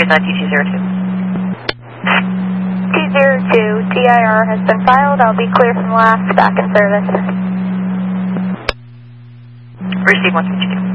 is on T202. T02, TIR has been filed. I'll be clear from last, back in service. Receive 162.